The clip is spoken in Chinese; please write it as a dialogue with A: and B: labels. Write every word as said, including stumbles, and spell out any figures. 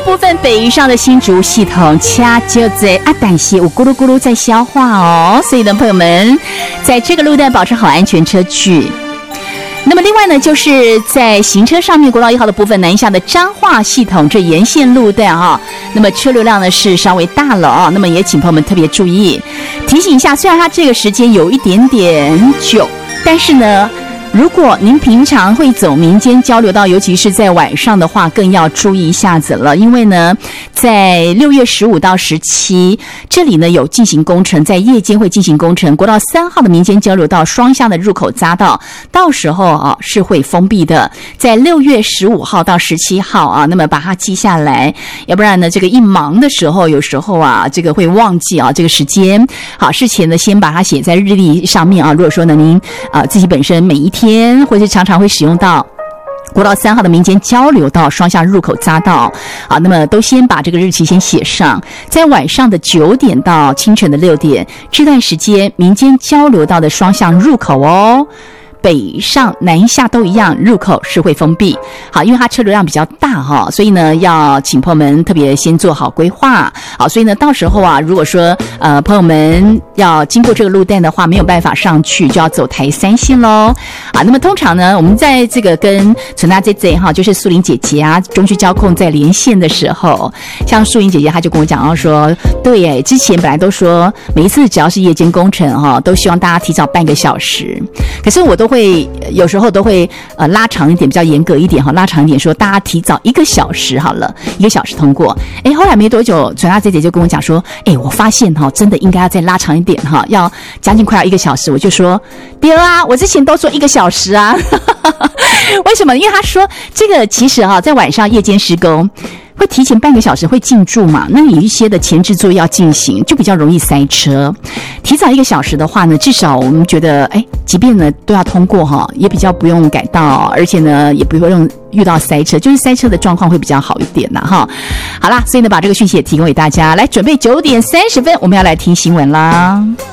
A: 部分北上的新竹系统掐就在啊，但是我咕噜咕噜在消化哦，所以呢，朋友们，在这个路段保持好安全车距。那么另外呢，就是在行车上面，国道一号的部分南下的彰化系统这沿线路段哈、哦，那么车流量呢是稍微大了啊、哦，那么也请朋友们特别注意，提醒一下，虽然它这个时间有一点点久，但是呢，如果您平常会走民间交流道，尤其是在晚上的话，更要注意一下子了。因为呢，在六月十五到十七，这里呢有进行工程，在夜间会进行工程。国道三号的民间交流道双向的入口匝道，到时候啊是会封闭的。在六月十五号到十七号啊，那么把它记下来，要不然呢，这个一忙的时候，有时候啊，这个会忘记啊这个时间。好，事前呢先把它写在日历上面啊。如果说呢您啊自己本身每一天天或是常常会使用到国道三号的民间交流道双向入口匝道啊，那么都先把这个日期先写上，在晚上的九点到清晨的六点这段时间，民间交流道的双向入口哦，北上南下都一样，入口是会封闭。好，因为它车流量比较大哈、哦，所以呢要请朋友们特别先做好规划。好，所以呢到时候啊，如果说呃朋友们要经过这个路段的话，没有办法上去，就要走台三线喽。啊，那么通常呢，我们在这个跟存大姐姐哈，就是素玲姐姐啊，中区交控在连线的时候，像素玲姐姐她就跟我讲到说，对哎，之前本来都说每一次只要是夜间工程哈、哦，都希望大家提早半个小时，可是我都会有时候都会呃拉长一点，比较严格一点哈，拉长一点说大家提早一个小时好了，一个小时通过。哎，后来没多久，存大姐姐就跟我讲说，哎，我发现哈、哦，真的应该要再拉长一点哈，要将近快要一个小时。我就说，对啊，我之前都说一个小时啊，为什么？因为他说这个其实哈、啊，在晚上夜间施工。会提前半个小时会进驻嘛，那有一些的前置作业要进行，就比较容易塞车。提早一个小时的话呢，至少我们觉得，哎，即便呢都要通过哈，也比较不用改道，而且呢也不用遇到塞车，就是塞车的状况会比较好一点啦哈。好啦，所以呢把这个讯息也提供给大家，来准备九点三十分，我们要来听新闻啦。